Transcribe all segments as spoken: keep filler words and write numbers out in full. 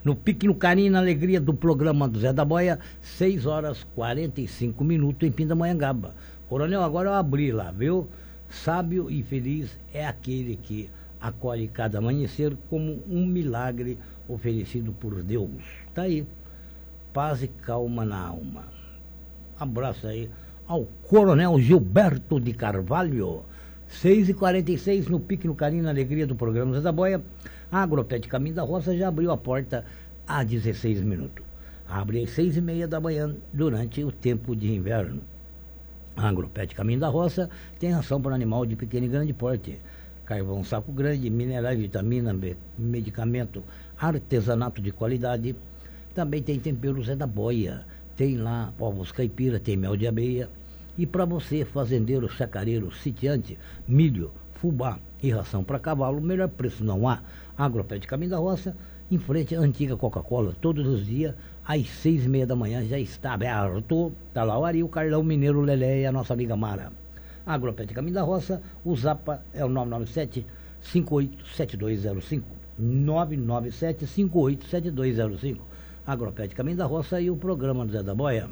no Pique, no Carinho, na alegria do programa do Zé da Boia, seis horas e quarenta e cinco minutos em Pindamonhangaba. Coronel, agora eu abri lá, viu? Sábio e feliz é aquele que acolhe cada amanhecer como um milagre oferecido por Deus. Tá aí. Paz e calma na alma. Abraço aí ao Coronel Gilberto de Carvalho. seis e quarenta e seis no Pique, no Carinho, na alegria do programa Zé da Boia. A Agropet Caminho da Roça já abriu a porta há dezesseis minutos. Abre às seis e meia da manhã durante o tempo de inverno. A Agropet Caminho da Roça tem ração para animal de pequeno e grande porte, carvão saco grande, minerais, vitamina, medicamento, artesanato de qualidade. Também tem tempero Zé da Boia, tem lá ovos caipira, tem mel de abelha. E para você, fazendeiro, chacareiro, sitiante, milho, fubá e ração para cavalo, melhor preço não há. Agropet Caminho da Roça, em frente à antiga Coca-Cola, todos os dias, às seis e meia da manhã, já está aberto. Está lá o Ari, o Carlão, Mineiro, Lelé e a nossa amiga Mara. Agropet Caminho da Roça, o Zapa é o nove nove sete, cinco oito sete dois zero cinco. nove nove sete, cinco oito sete dois zero cinco. Agropet Caminho da Roça e o programa do Zé da Boia.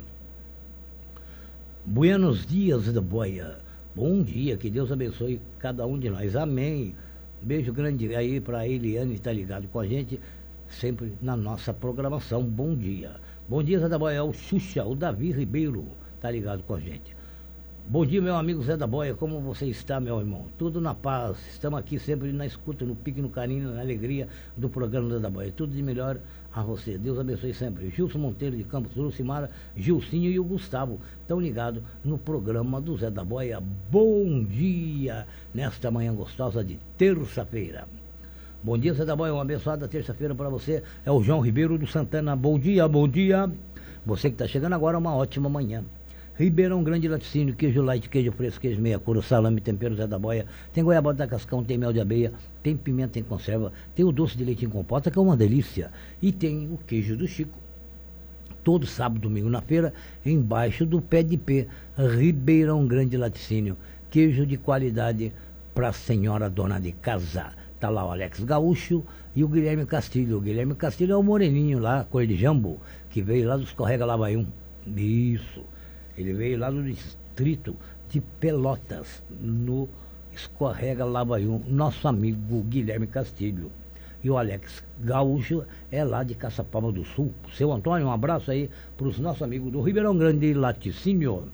Buenos dias, Zé da Boia. Bom dia, que Deus abençoe cada um de nós. Amém. Beijo grande aí para a Eliane, está ligado com a gente sempre na nossa programação. Bom dia. Bom dia, Zé da Boia. É o Xuxa, o Davi Ribeiro, está ligado com a gente. Bom dia, meu amigo Zé da Boia. Como você está, meu irmão? Tudo na paz. Estamos aqui sempre na escuta, no Pique, no Carinho, na alegria do programa Zé da Boia. Tudo de melhor a você. Deus abençoe sempre. Gilson Monteiro de Campos, Lucimara, Gilcinho e o Gustavo estão ligados no programa do Zé da Boia. Bom dia, nesta manhã gostosa de terça-feira. Bom dia, Zé da Boia. Uma abençoada terça-feira para você. É o João Ribeiro do Santana. Bom dia, bom dia. Você que está chegando agora, uma ótima manhã. Ribeirão Grande Laticínio, queijo light, queijo fresco, queijo meia cor, salame, tempero Zé da Boia, tem goiabada da Cascão, tem mel de abelha, tem pimenta em conserva, tem o doce de leite em compota, que é uma delícia, e tem o queijo do Chico, todo sábado, domingo na feira, embaixo do pé de pé. Ribeirão Grande Laticínio, queijo de qualidade para a senhora dona de casa. Tá lá o Alex Gaúcho e o Guilherme Castilho. O Guilherme Castilho é o moreninho lá, cor de jambo, que veio lá dos Correga Lavaium. Isso. Ele veio lá do distrito de Pelotas, no Escorrega Lavaium, nosso amigo Guilherme Castilho. E o Alex Gaúcho é lá de Caçapava do Sul. Seu Antônio, um abraço aí para os nossos amigos do Ribeirão Grande Laticínio.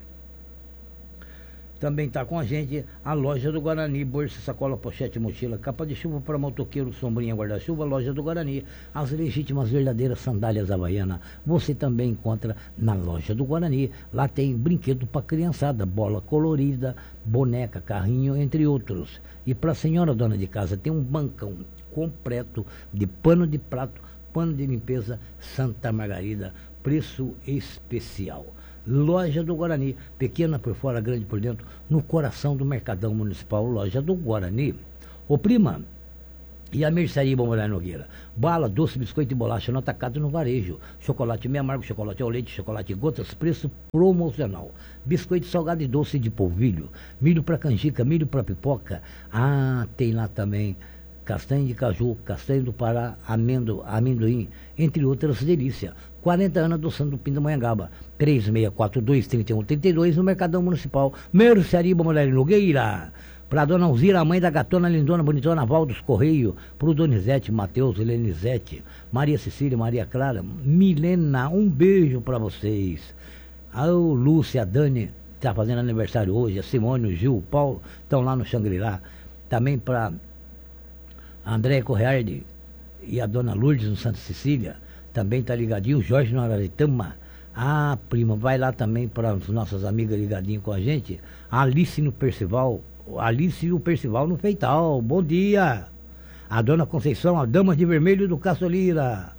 Também está com a gente a loja do Guarani, bolsa, sacola, pochete, mochila, capa de chuva para motoqueiro, sombrinha, guarda-chuva, loja do Guarani, as legítimas verdadeiras sandálias havaianas. Você também encontra na loja do Guarani. Lá tem brinquedo para criançada, bola colorida, boneca, carrinho, entre outros. E para a senhora dona de casa tem um bancão completo de pano de prato, pano de limpeza Santa Margarida, preço especial. Loja do Guarani, pequena por fora, grande por dentro, no coração do Mercadão Municipal, loja do Guarani. Ô prima, e a Mercearia Bombolé Nogueira? Bala, doce, biscoito e bolacha no atacado no varejo. Chocolate meio amargo, chocolate ao leite, chocolate gotas, preço promocional. Biscoito salgado e doce de polvilho. Milho para canjica, milho para pipoca. Ah, tem lá também castanha de caju, castanha do Pará, amendo, amendoim, entre outras delícias. quarenta anos adoçando do Pindamonhangaba. três seis quatro dois, três um três dois no Mercadão Municipal. Mercearia Bombolé Nogueira. Para dona Alzira, a mãe da gatona lindona, bonitona, Valdos Correio. Pro Donizete, Matheus, Helenizete, Maria Cecília, Maria Clara, Milena, um beijo para vocês. A Lúcia, a Dani, está fazendo aniversário hoje. A Simone, o Gil, o Paulo, estão lá no Xangri-Lá. Também para a Andréia Correardi e a dona Lourdes no Santa Cecília. Também está ligadinho. O Jorge no Araritama. Ah, prima, vai lá também para as nossas amigas ligadinho com a gente. A Alice no Percival. Alice e o Percival no Feital. Bom dia. A dona Conceição, a dama de vermelho do Caçolira.